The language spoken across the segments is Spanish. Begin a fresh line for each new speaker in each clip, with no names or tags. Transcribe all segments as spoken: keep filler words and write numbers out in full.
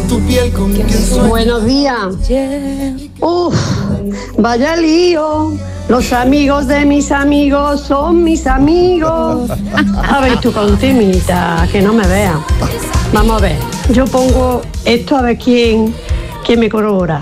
tu piel con quien sueño.
Buenos días. Uf, vaya lío. Los amigos de mis amigos son mis amigos. A ver, tú con timita, que no me vean. Vamos a ver, yo pongo esto a ver quién, quién me corrobora.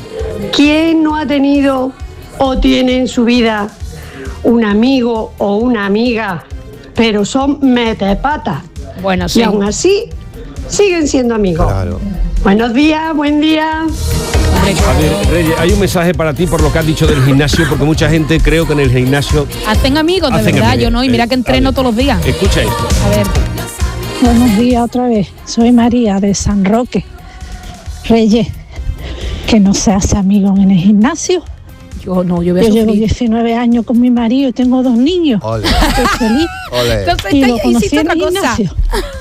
¿Quién no ha tenido o tiene en su vida un amigo o una amiga, pero son metepatas?
Bueno, sí.
Y aún así siguen siendo amigos.
Claro.
Buenos días, buen día.
A ver, Reyes, hay un mensaje para ti por lo que has dicho del gimnasio, porque mucha gente creo que en el gimnasio
Hacen amigos, de
hacen
verdad,
amigos.
yo no, y mira que entreno
Eh,
todos los días.
Escucha esto.
A ver.
Buenos días otra vez. Soy María de San Roque. Reyes, que no se hace amigo en el gimnasio.
Yo no, yo voy a
Yo llevo
sufrir.
diecinueve años con mi marido y tengo dos niños.
Ole.
Estoy feliz.
Ole.
Entonces,
Y
te-
lo conocí
hiciste
en
otra
el
cosa.
gimnasio.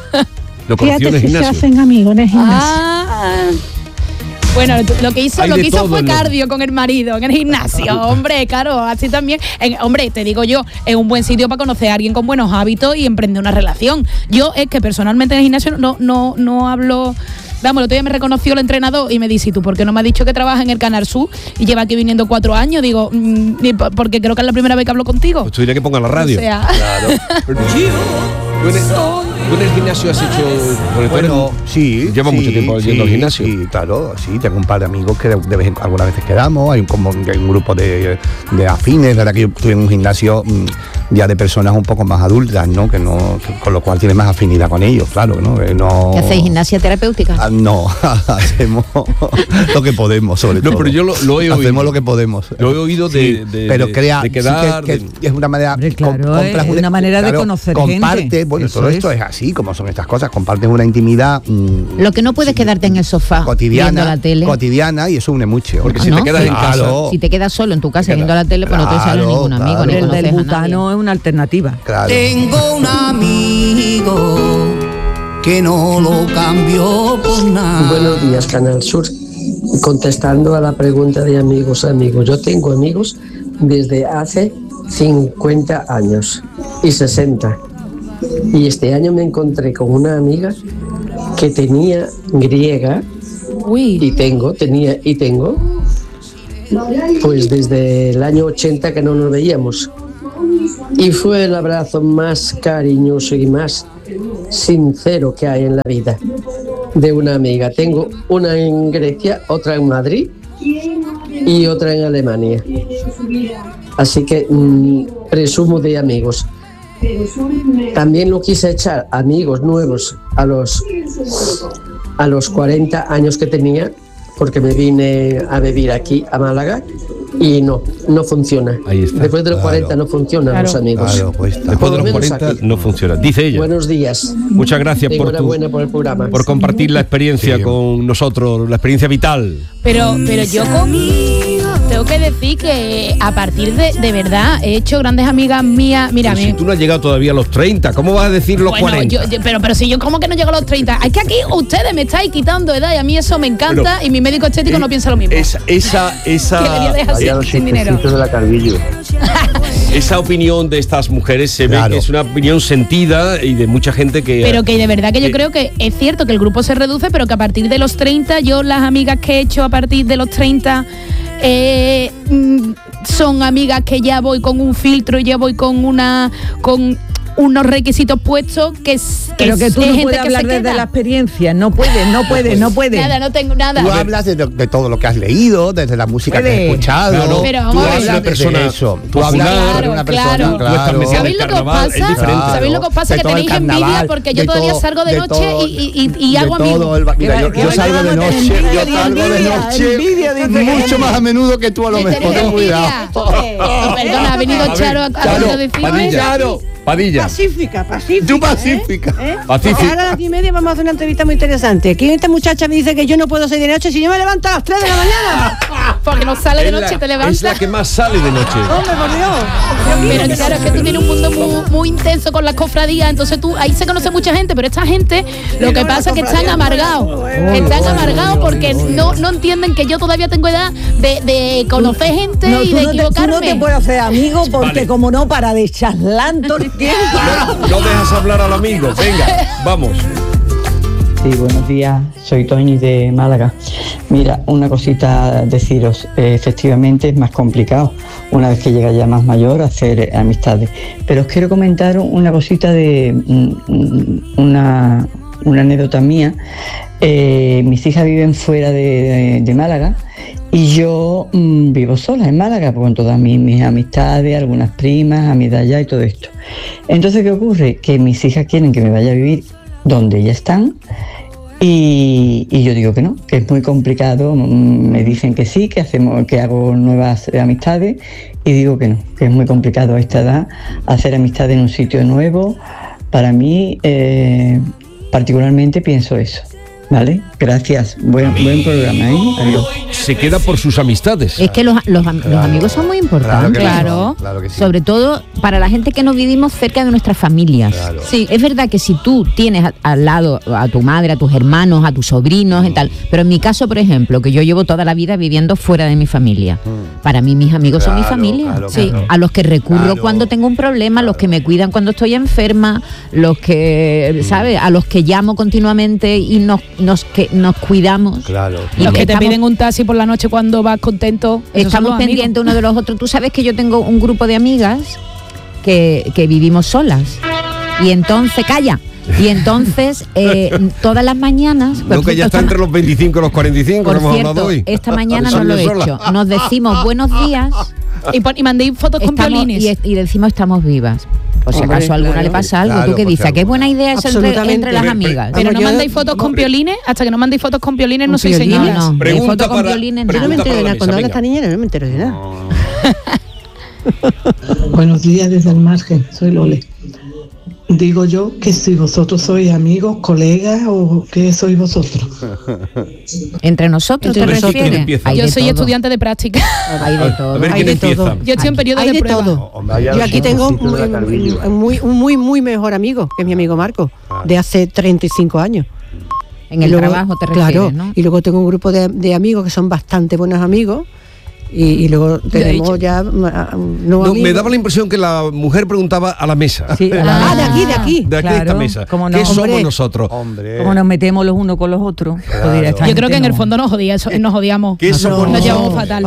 Lo conoció en
Fíjate
el
si se
gimnasio.
hacen amigos en el gimnasio.
Ah. Bueno, lo que hizo,
Hay
lo
de
que hizo
todo
fue
en lo-
cardio con el marido en el gimnasio. Hombre, claro, así también. En- hombre, te digo yo, es un buen sitio para conocer a alguien con buenos hábitos y emprender una relación. Yo es que personalmente en el gimnasio no, no, no hablo. Vamos, el otro día me reconoció el entrenador y me dice, ¿y tú por qué no me has dicho que trabajas en el Canal Sur y lleva aquí viniendo cuatro años? Digo, mm, y po- porque creo que es la primera vez que hablo contigo.
Pues tú diré que ponga la radio.
O sea,
Claro.
Pero ¿Tú en, el, tú en el gimnasio has hecho...? porque tú eres-
Bueno, sí.
Lleva
sí,
mucho tiempo yendo al
sí,
gimnasio.
Sí, claro, sí. Tengo un par de amigos que de vez en, algunas veces quedamos. Hay un, como, hay un grupo de, de afines. La verdad que yo estuve en un gimnasio mm, ya de personas un poco más adultas, ¿no? Que no que- con lo cual tienes más afinidad con ellos, claro, ¿no? Que no
¿Qué hacéis, gimnasia terapéutica?
Ah, no, hacemos lo que podemos, sobre
No,
todo.
pero yo lo, lo he oído.
Hacemos lo que podemos.
Lo he oído de,
Sí,
de-
pero
de-
crea,
de
sí
quedar...
que,
de-
que es una manera...
Hombre, claro,
com- compras
es una manera de conocer
comparte,
gente.
bueno,
Eso
todo esto
es.
es así, como son estas cosas, compartes una intimidad mm,
Lo que no puedes quedarte en el sofá
cotidiana,
viendo la tele.
cotidiana, y eso une mucho.
Porque
Ah,
si
¿no?
te quedas en casa...
Claro.
Si te quedas solo en tu casa
Te
viendo
quedas-
la tele, pues no te sale
claro,
ningún amigo,
claro.
ni
El
conoces
del
a nadie.
butano es una alternativa.
Claro.
Tengo un amigo que no lo cambió por nada.
Buenos días, Canal Sur. Contestando a la pregunta de amigos, amigos. Yo tengo amigos desde hace cincuenta años y sesenta. Y este año me encontré con una amiga que tenía griega
uy,
y tengo, tenía y tengo, pues desde el año ochenta que no nos veíamos. Y fue el abrazo más cariñoso y más sincero que hay en la vida de una amiga. Tengo una en Grecia, otra en Madrid y otra en Alemania. Así que mmm, presumo de amigos. También no quise echar amigos nuevos a los, a los cuarenta años que tenía, porque me vine a vivir aquí a Málaga y no, no funciona.
Ahí está.
Después de los
Claro.
cuarenta no funcionan
Claro.
los amigos.
Claro, cuesta.
Después
Por
de
lo
los
menos
cuarenta
aquí.
no funciona. Dice ella.
Buenos días.
Muchas gracias por, tu,
Enhorabuena por el programa.
por compartir la experiencia
Sí.
con nosotros, la experiencia vital.
pero, pero yo con- tengo que decir que a partir de, de verdad, he hecho grandes amigas mías. Mira,
Pero
me-
si tú no has llegado todavía a los treinta, ¿cómo vas a decir los
Bueno,
cuarenta?
yo- yo- pero, pero si yo como que no llego a los treinta. Es que aquí ustedes me estáis quitando edad y a mí eso me encanta
Pero,
y mi médico estético
Eh,
no piensa lo mismo.
Esa, esa, esa,
Que debería dejar sin, sin dinero.
de la Carvillo.
esa opinión de estas mujeres se
Claro.
ve que es una opinión sentida y de mucha gente que...
Pero que de verdad que yo
Eh,
creo que es cierto que el grupo se reduce, pero que a partir de los treinta, yo las amigas que he hecho a partir de los treinta eh, mm, son amigas que ya voy con un filtro, ya voy con una con unos requisitos puestos que es que
Pero que
es-
tú
es
no
gente
puedes
que
hablar
se
desde
queda.
la experiencia. No puedes, no puedes, no puedes.
Nada, no tengo nada.
Tú hablas de, de todo lo que has leído, desde la música que has
Puede.
escuchado.
Claro,
Pero
tú
vamos a ver.
hablas
Una
desde
persona
eso. Tú
popular.
hablas de una persona,
Claro,
claro.
claro.
¿Sabéis lo que os
carnaval es
pasa?
diferente.
¿Sabéis lo que os pasa?
De
Que
todo el
tenéis envidia
carnaval,
porque yo
de
todavía
todo-
salgo de,
de
noche
todo-
y, y, y, y
de
hago
todo
amigos.
el- mira, yo,
Que
yo
va-
salgo
que
de
vamos a tener
noche,
envidia,
yo salgo de
envidia,
noche
envidia, dice que
mucho
tiene.
más a menudo que tú a lo
Que
mejor.
tenéis
Ten cuidado.
envidia. Oh, perdona, ha venido
A ver,
Charo a, a,
Charo,
a decirme.
Padilla.
Charo.
Padilla.
Pacífica, pacífica.
Tú pacífica.
¿eh?
Pacífica.
Ahora a las diez y media vamos a hacer una entrevista muy interesante. Aquí esta muchacha me dice que yo no puedo salir de noche si yo me levanto a las tres de la mañana.
Porque no sale de
Es la-
noche, te
Es
levantas.
la que más sale de noche.
Hombre, por Dios.
Pero claro, es que tú tienes un mundo muy, muy intenso con las cofradías, entonces tú, ahí se conoce mucha gente, pero esta gente lo que pasa es que están amargados, están amargados porque no, no entienden que yo todavía tengo edad de, de conocer gente
No,
y
tú
de
no, te, tú
equivocarme.
no te puedes hacer amigo porque
Vale.
como no para de charlar todo el tiempo.
No, no dejas hablar al amigo. Venga, vamos.
Sí, buenos días, soy Toñi de Málaga. Mira, una cosita a deciros, eh, efectivamente es más complicado una vez que llega ya más mayor hacer eh, amistades, pero os quiero comentar una cosita de mm, una, una anécdota mía. Eh, mis hijas viven fuera de, de, de Málaga y yo mmm, vivo sola en Málaga con todas mis, mis amistades, algunas primas, amigas allá y todo esto. Entonces, ¿qué ocurre? Que mis hijas quieren que me vaya a vivir donde ellas están y, y yo digo que no, que es muy complicado. Me dicen que sí, que hacemos, que hago nuevas amistades y digo que no, que es muy complicado a esta edad hacer amistades en un sitio nuevo. Para mí, eh, particularmente pienso eso. Vale, gracias. Buen, buen programa, ¿eh? Adiós.
Se queda por sus amistades.
Es que los, los, am-
Claro.
los amigos son muy importantes.
Claro que sí, claro que sí.
Sobre todo para la gente que no vivimos cerca de nuestras familias.
Claro.
Sí, es verdad que si tú tienes a- al lado a tu madre, a tus hermanos, a tus sobrinos y tal, pero en mi caso, por ejemplo, que yo llevo toda la vida viviendo fuera de mi familia, para mí mis amigos son mi
Claro,
familia.
claro,
Sí,
claro.
a los que recurro
Claro.
cuando tengo un problema, los que me cuidan cuando estoy enferma, los que, ¿sabes? A los que llamo continuamente y nos, nos, que nos cuidamos.
Claro.
Y
Los que te
estamos-
piden un taxi por la noche cuando vas contento. esos son
Estamos
los amigos.
pendientes uno de los otros. Tú sabes que yo tengo un grupo de amigas que, que vivimos solas. Y entonces, calla. Y entonces, eh, todas las mañanas...
No, que ya está entre los veinticinco y los cuarenta y cinco,
Por
que hemos
cierto,
hablado hoy.
esta mañana
Son
no lo he
de sola.
hecho. Nos decimos buenos días.
Y, pon- y mandéis fotos con
estamos-
violines.
y, y decimos estamos vivas. Por si
Hombre,
acaso a alguna
claro.
le pasa algo.
Claro,
¿Tú qué
por si
dices? ¿Qué buena idea es entre,
Absolutamente.
entre las
Pero-
amigas?
Pero no mandéis fotos con violines, hasta que no mandéis fotos con violines no sois
violines,
señoras.
no. De foto con violines,
Yo no me
nada.
entero de nada. Cuando habla
venga.
esta niña no me entero de nada.
Buenos días desde el margen, soy Lole. Digo yo que si vosotros sois amigos, colegas o qué sois vosotros.
Entre nosotros,
Entre
¿te
nosotros.
refieres?
¿Quién empieza?
Hay
Yo
de
soy
todo.
estudiante de práctica.
Hay de todo.
A ver,
Hay
¿quién
de
empieza?
todo.
Yo estoy en periodo
Hay
de
de
prueba.
todo.
Hombre,
Yo aquí tengo un,
de Calvillo.
un muy, un muy, muy mejor amigo, que es mi amigo Marco, de hace treinta y cinco años.
En
Y
el
luego-
trabajo te
Claro,
refieres, ¿no?
y luego tengo un grupo de, de amigos que son bastante buenos amigos. Y, y luego tenemos ya ah, no,
No,
amigos.
me daba la impresión que la mujer preguntaba a la mesa.
Sí, a la- ah, de aquí, de aquí.
De aquí de esta
Claro,
mesa.
cómo no.
¿Qué somos
Hombre.
nosotros?
Como nos metemos los unos con los otros. Pues
Yo
directamente
creo que en el
no.
fondo nos, jodía, eso- nos odiamos.
¿Qué
Nos,
somos
nos
nosotros?
llevamos fatal.